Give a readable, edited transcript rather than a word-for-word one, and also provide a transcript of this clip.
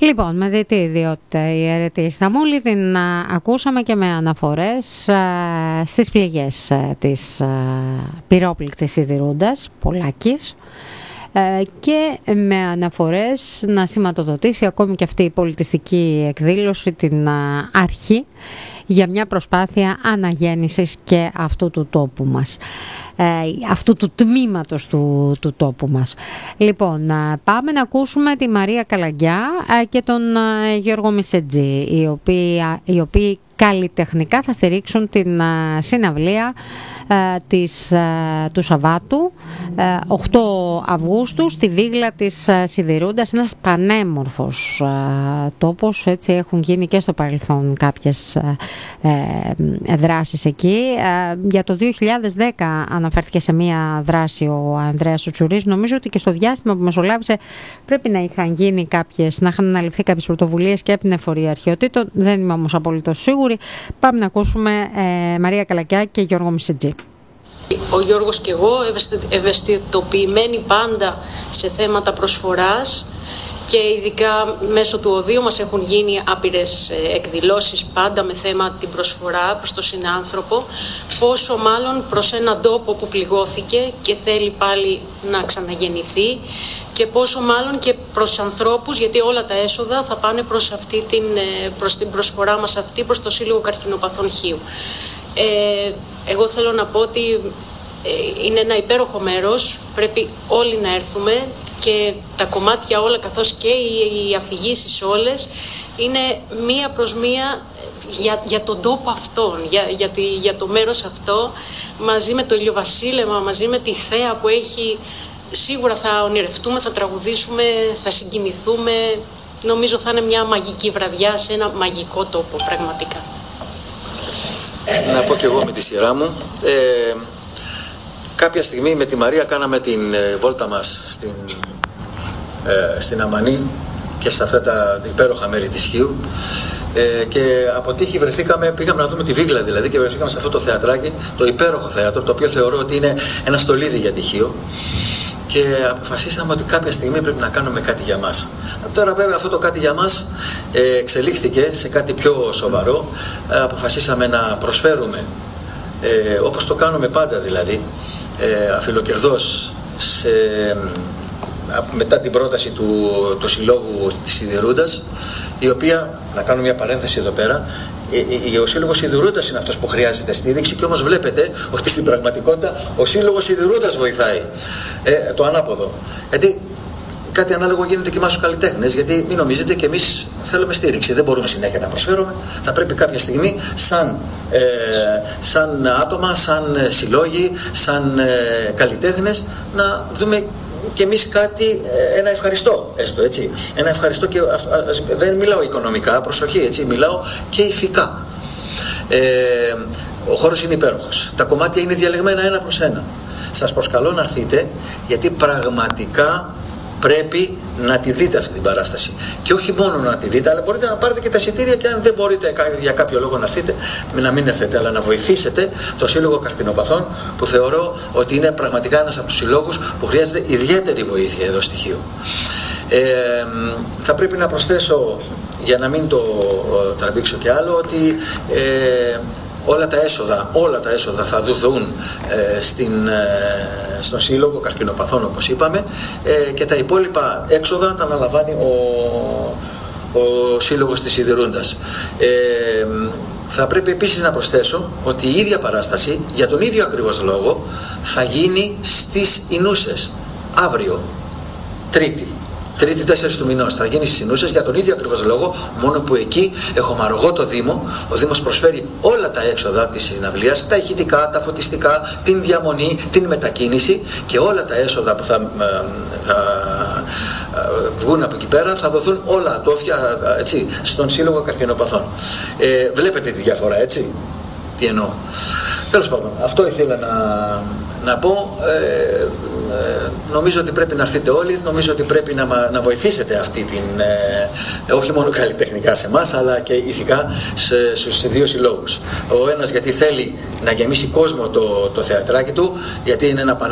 Λοιπόν, με δει τι ιδιότητα η αιρετή Ισταμούλη την ακούσαμε και με αναφορές στις πληγές της πυρόπληκτης σιδηρούντας Πολάκης και με αναφορές να σηματοδοτήσει ακόμη και αυτή η πολιτιστική εκδήλωση την αρχή για μια προσπάθεια αναγέννησης και αυτού του τόπου μας, αυτού του τμήματος του τόπου μας. Λοιπόν, πάμε να ακούσουμε τη Μαρία Καλαγκιά και τον Γιώργο Μισετζή, οι οποίοι καλλιτεχνικά θα στηρίξουν την συναυλία του Σαββάτου 8 Αυγούστου στη Βίγλα της Σιδηρούντας, ένας πανέμορφος τόπος, έτσι έχουν γίνει και στο παρελθόν κάποιες δράσεις εκεί. Για το 2010 αναφέρθηκε σε μία δράση ο Ανδρέας Τσουρής. Νομίζω ότι και στο διάστημα που μεσολάβησε πρέπει να είχαν γίνει κάποιες, να είχαν αναλυφθεί κάποιες πρωτοβουλίες και από την Εφορία Αρχαιοτήτων. Δεν είμαι όμως απολύτως σίγουρη. Πάμε να ακούσουμε Μαρία Καλαγκιά και Γιώργο Μισετζή. Ο Γιώργος και εγώ ευαισθητοποιημένοι πάντα σε θέματα προσφοράς και ειδικά μέσω του οδείου μας έχουν γίνει άπειρες εκδηλώσεις πάντα με θέμα την προσφορά προς τον συνάνθρωπο, πόσο μάλλον προς έναν τόπο που πληγώθηκε και θέλει πάλι να ξαναγεννηθεί και πόσο μάλλον και προς ανθρώπους, γιατί όλα τα έσοδα θα πάνε προς την προσφορά μας αυτή, προς το Σύλλογο Καρκινοπαθών Χίου. Εγώ θέλω να πω ότι είναι ένα υπέροχο μέρος, πρέπει όλοι να έρθουμε και τα κομμάτια όλα καθώς και οι αφηγήσεις όλες είναι μία προς μία για τον τόπο αυτόν, για το μέρος αυτό, μαζί με το ηλιοβασίλεμα, μαζί με τη θέα που έχει. Σίγουρα θα ονειρευτούμε, θα τραγουδήσουμε, θα συγκινηθούμε. Νομίζω θα είναι μια μαγική βραδιά σε ένα μαγικό τόπο πραγματικά. Να πω κι εγώ με τη σειρά μου. Κάποια στιγμή με τη Μαρία κάναμε την βόλτα μας στην Αμανή και σε αυτά τα υπέροχα μέρη της Χίου και από τύχη πήγαμε να δούμε τη Βίγλα δηλαδή και βρεθήκαμε σε αυτό το θεατράκι, το υπέροχο θέατρο, το οποίο θεωρώ ότι είναι ένα στολίδι για τη Χίο και αποφασίσαμε ότι κάποια στιγμή πρέπει να κάνουμε κάτι για μας. Τώρα βέβαια αυτό το κάτι για μας εξελίχθηκε σε κάτι πιο σοβαρό. Αποφασίσαμε να προσφέρουμε όπως το κάνουμε πάντα δηλαδή αφιλοκερδώς μετά την πρόταση του Συλλόγου της Σιδηρούντας, η οποία, να κάνω μια παρένθεση εδώ πέρα, ο Σύλλογος Σιδηρούντας είναι αυτός που χρειάζεται στήριξη και όμως βλέπετε ότι στην πραγματικότητα ο Σύλλογος Σιδηρούντας βοηθάει το ανάποδο. Γιατί κάτι ανάλογο γίνεται και εμάς τους καλλιτέχνες, γιατί μην νομίζετε και εμείς θέλουμε στήριξη, δεν μπορούμε συνέχεια να προσφέρουμε, θα πρέπει κάποια στιγμή σαν άτομα, σαν συλλόγοι, σαν καλλιτέχνες να δούμε και εμείς κάτι, ένα ευχαριστώ, έστω έτσι. Ένα ευχαριστώ και δεν μιλάω οικονομικά, προσοχή, έτσι, μιλάω και ηθικά. Ο χώρος είναι υπέροχος. Τα κομμάτια είναι διαλεγμένα ένα προς ένα. Σας προσκαλώ να έρθετε, γιατί πραγματικά πρέπει να τη δείτε αυτή την παράσταση. Και όχι μόνο να τη δείτε, αλλά μπορείτε να πάρετε και τα εισιτήρια και αν δεν μπορείτε για κάποιο λόγο να έρθετε, να μην έρθετε, αλλά να βοηθήσετε το Σύλλογο Καρκινοπαθών, που θεωρώ ότι είναι πραγματικά ένας από τους συλλόγους που χρειάζεται ιδιαίτερη βοήθεια εδώ στη Χίο. Θα πρέπει να προσθέσω, για να μην το τραβήξω κι άλλο, ότι όλα τα έσοδα θα δοθούν στον Σύλλογο Καρκινοπαθών, όπως είπαμε, και τα υπόλοιπα έξοδα τα αναλαμβάνει ο Σύλλογος της Σιδηρούντας. Θα πρέπει επίσης να προσθέσω ότι η ίδια παράσταση, για τον ίδιο ακριβώς λόγο, θα γίνει στις Ινούσες αύριο, Τρίτη 4 του μηνός, θα γίνει στις Ινούσες για τον ίδιο ακριβώς λόγο, μόνο που εκεί έχουμε αρρωγό το Δήμο. Ο Δήμος προσφέρει όλα τα έξοδα της συναυλίας, τα ηχητικά, τα φωτιστικά, την διαμονή, την μετακίνηση, και όλα τα έσοδα που θα βγουν από εκεί πέρα θα δοθούν όλα ατόφια, έτσι, στον Σύλλογο Καρκινοπαθών. Βλέπετε τη διαφορά, έτσι, τι εννοώ. Τέλος πάντων, αυτό ήθελα να πω. Νομίζω ότι πρέπει να έρθετε όλοι, νομίζω ότι πρέπει να βοηθήσετε αυτή την, όχι μόνο καλλιτεχνικά σε εμάς, αλλά και ηθικά στους δύο συλλόγους. Ο ένας γιατί θέλει να γεμίσει κόσμο το θεατράκι του, γιατί είναι ένα